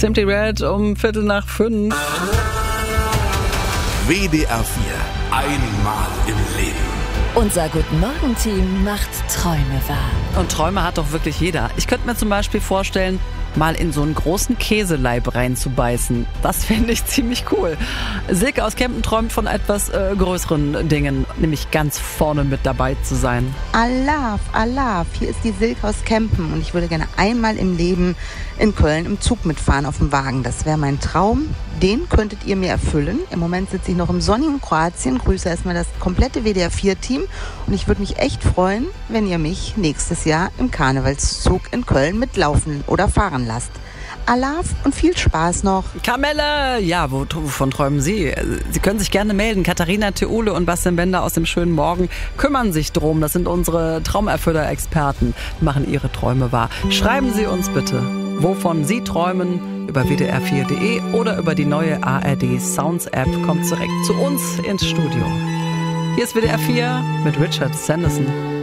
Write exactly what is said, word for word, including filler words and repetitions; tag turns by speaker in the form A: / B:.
A: Simply Red um Viertel nach fünf.
B: W D R vier. Einmal im Leben.
C: Unser Guten Morgen-Team macht Träume wahr.
A: Und Träume hat doch wirklich jeder. Ich könnte mir zum Beispiel vorstellen, mal in so einen großen Käseleib reinzubeißen. Das fände ich ziemlich cool. Silke aus Kempen träumt von etwas äh, größeren Dingen, nämlich ganz vorne mit dabei zu sein.
D: Alaf, Alaf, hier ist die Silke aus Kempen und ich würde gerne einmal im Leben in Köln im Zug mitfahren auf dem Wagen. Das wäre mein Traum. Den könntet ihr mir erfüllen. Im Moment sitze ich noch im sonnigen Kroatien. Grüße erstmal das komplette W D R vier Team und ich würde mich echt freuen, wenn ihr mich nächstes Jahr im Karnevalszug in Köln mitlaufen oder fahren lasst. Alaf und viel Spaß noch.
A: Kamelle! Ja, wovon träumen Sie? Sie können sich gerne melden. Katharina Theule und Bastian Bender aus dem schönen Morgen kümmern sich drum. Das sind unsere Traumerfüller-Experten. Die machen Ihre Träume wahr. Schreiben Sie uns bitte, wovon Sie träumen, über w d r vier punkt d e oder über die neue A R D Sounds App. Kommt direkt zu uns ins Studio. Hier ist W D R vier mit Richard Sanderson.